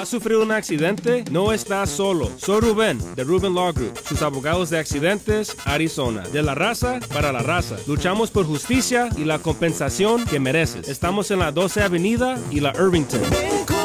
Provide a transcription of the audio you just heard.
¿Has sufrido un accidente? No estás solo. Soy Rubén, de Rubén Law Group, sus abogados de accidentes, Arizona. De la raza para la raza. Luchamos por justicia y la compensación que mereces. Estamos en la 12 Avenida y la Irvington.